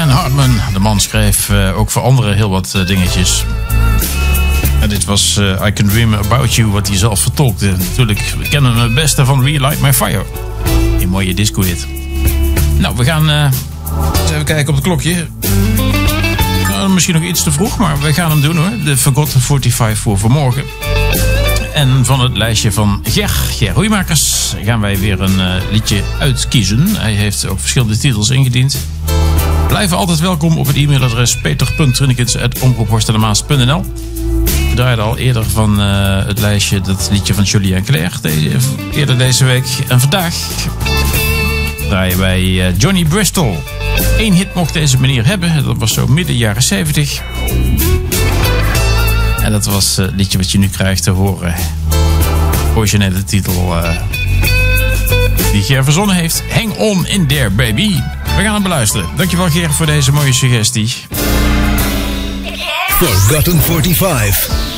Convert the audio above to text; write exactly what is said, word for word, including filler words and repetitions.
Dan Hartman. De man schreef uh, ook voor anderen heel wat uh, dingetjes. En dit was uh, I Can Dream About You, wat hij zelf vertolkte. Natuurlijk, we kennen hem het beste van Relight My Fire. Een mooie disco-hit. Nou, we gaan uh, eens even kijken op het klokje. Uh, misschien nog iets te vroeg, maar we gaan hem doen hoor. De Forgotten vijfenveertig voor vanmorgen. En van het lijstje van Ger, Ger Hoeimakers, gaan wij weer een uh, liedje uitkiezen. Hij heeft ook verschillende titels ingediend. Blijven altijd welkom op het e-mailadres peter punt trunnekens apenstaartje omroep horst en de maas punt n l. We draaiden al eerder van uh, het lijstje dat liedje van Jolie en Claire deze, eerder deze week. En vandaag draaien wij uh, Johnny Bristol. Eén hit mocht deze meneer hebben. Dat was zo midden jaren zeventig. En dat was het liedje wat je nu krijgt te horen. Originele titel uh, die Ger verzonnen heeft. Hang on in there, baby. We gaan hem beluisteren. Dankjewel Ger voor deze mooie suggestie. Forgotten vijfenveertig.